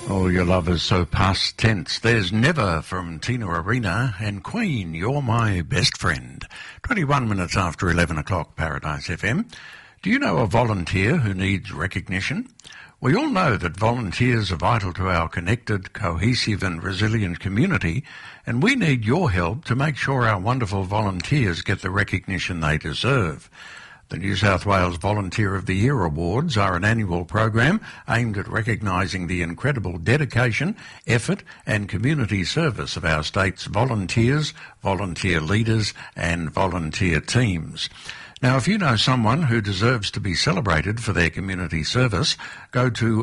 Oh, your love is so past tense. There's Never from Tina Arena and Queen, You're My Best Friend. 21 minutes after 11 o'clock, Paradise FM. Do you know a volunteer who needs recognition? We all know that volunteers are vital to our connected, cohesive and resilient community, and we need your help to make sure our wonderful volunteers get the recognition they deserve. The New South Wales Volunteer of the Year Awards are an annual program aimed at recognising the incredible dedication, effort and community service of our state's volunteers, volunteer leaders and volunteer teams. Now, if you know someone who deserves to be celebrated for their community service, go to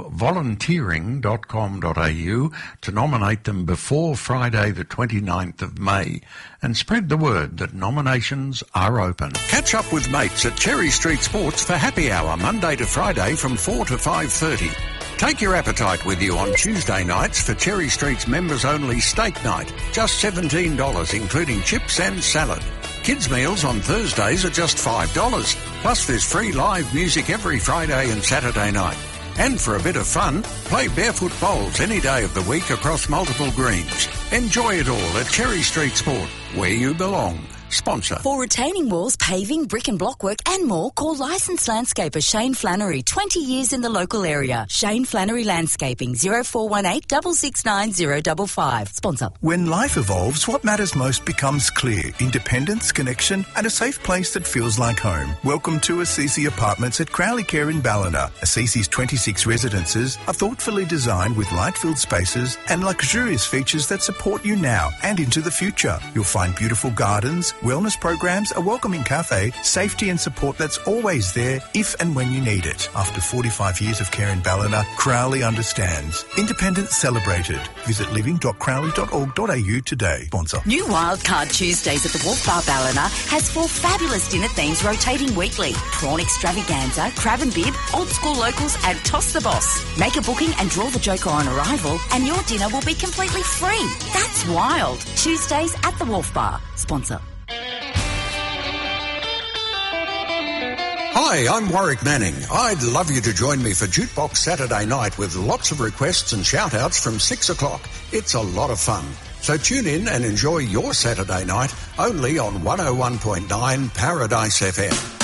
volunteering.com.au to nominate them before Friday the 29th of May and spread the word that nominations are open. Catch up with mates at Cherry Street Sports for happy hour Monday to Friday from 4 to 5:30. Take your appetite with you on Tuesday nights for Cherry Street's members-only steak night, just $17, including chips and salad. Kids' meals on Thursdays are just $5. Plus there's free live music every Friday and Saturday night. And for a bit of fun, play barefoot bowls any day of the week across multiple greens. Enjoy it all at Cherry Street Sport, where you belong. Sponsor. For retaining walls, paving, brick and block work and more, call licensed landscaper Shane Flannery, 20 years in the local area. Shane Flannery Landscaping, 0418 669 055. Sponsor. When life evolves, what matters most becomes clear. Independence, connection and a safe place that feels like home. Welcome to Assisi Apartments at Crowley Care in Ballina. Assisi's 26 residences are thoughtfully designed with light-filled spaces and luxurious features that support you now and into the future. You'll find beautiful gardens, wellness programs, a welcoming cafe, safety and support that's always there if and when you need it. After 45 years of care in Ballina, Crowley understands. Independence celebrated. Visit living.crowley.org.au today. Sponsor. New Wildcard Tuesdays at the Wolf Bar Ballina has 4 fabulous dinner themes rotating weekly. Prawn extravaganza, crab and bib, old school locals and toss the boss. Make a booking and draw the joker on arrival and your dinner will be completely free. That's wild. Tuesdays at the Wolf Bar. Sponsor. Hi, I'm Warwick Manning. I'd love you to join me for Jukebox Saturday night with lots of requests and shout-outs from 6 o'clock. It's a lot of fun. So tune in and enjoy your Saturday night only on 101.9 Paradise FM.